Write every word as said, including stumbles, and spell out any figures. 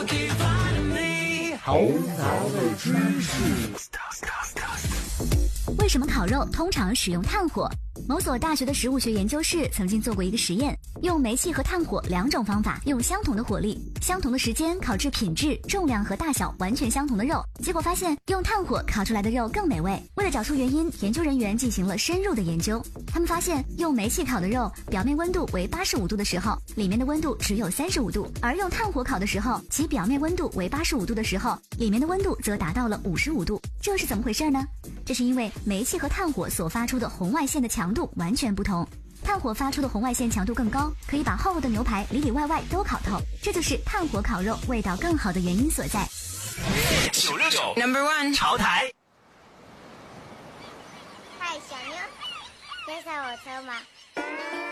头脑的知识。 为什么烤肉通常使用炭火？某所大学的食物学研究室曾经做过一个实验，用煤气和炭火两种方法，用相同的火力、相同的时间烤制品质、重量和大小完全相同的肉，结果发现用炭火烤出来的肉更美味。为了找出原因，研究人员进行了深入的研究。他们发现，用煤气烤的肉，表面温度为八十五度的时候，里面的温度只有三十五度；而用炭火烤的时候，其表面温度为八十五度的时候，里面的温度则达到了五十五度。这是怎么回事呢？这是因为煤气和炭火所发出的红外线的强度完全不同。炭火发出的红外线强度更高，可以把厚肉的牛排里里外外都烤透，这就是炭火烤肉味道更好的原因所在。 九六九 Number One 潮台。 嗨，小妞，可以上我车吗？